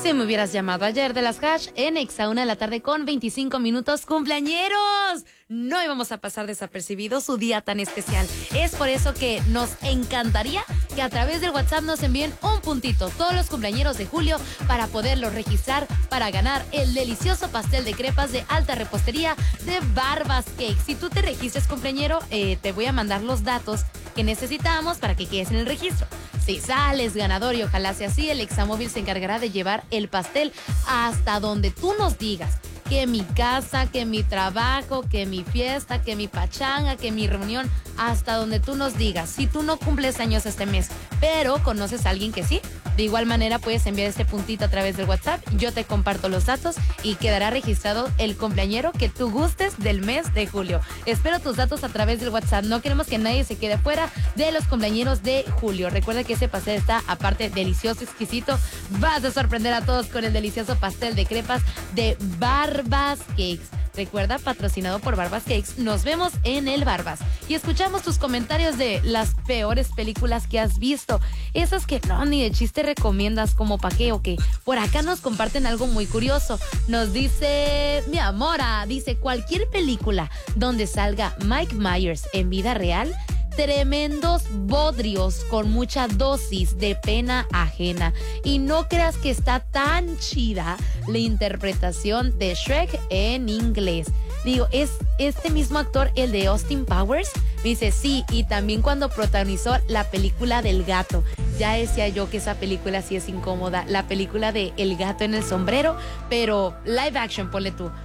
Si me hubieras llamado ayer de las Hash en Exa 1 de la tarde con 25 minutos, ¡cumpleañeros! No íbamos a pasar desapercibido su día tan especial. Es por eso que nos encantaría que a través del WhatsApp nos envíen un puntito todos los cumpleañeros de julio para poderlos registrar para ganar el delicioso pastel de crepas de alta repostería de Barbas Cakes. Si tú te registres cumpleañero, te voy a mandar los datos que necesitamos para que quedes en el registro. Si sales ganador y ojalá sea así, el Examóvil se encargará de llevar el pastel hasta donde tú nos digas. Que mi casa, que mi trabajo, que mi fiesta, que mi pachanga, que mi reunión, hasta donde tú nos digas. Si tú no cumples años este mes, pero conoces a alguien que sí, de igual manera puedes enviar este puntito a través del WhatsApp. Yo te comparto los datos y quedará registrado el cumpleañero que tú gustes del mes de julio. Espero tus datos a través del WhatsApp. No queremos que nadie se quede fuera de los cumpleañeros de julio. Recuerda que ese pastel está, aparte, delicioso, exquisito. Vas a sorprender a todos con el delicioso pastel de crepas de Barbas Cakes. Recuerda, patrocinado por Barbas Cakes. Nos vemos en el Barbas. Y escuchamos tus comentarios de las peores películas que has visto. Esas que no, ni de chiste recomiendas, como pa' qué o qué. Por acá nos comparten algo muy curioso. Nos dice, mi amora, dice, cualquier película donde salga Mike Myers en vida real, tremendos bodrios con mucha dosis de pena ajena. Y no creas que está tan chida la interpretación de Shrek en inglés. Digo, ¿es este mismo actor el de Austin Powers? Dice, sí, y también cuando protagonizó la película del gato. Ya decía yo que esa película sí es incómoda, la película de El gato en el sombrero, pero live action, ponle tú.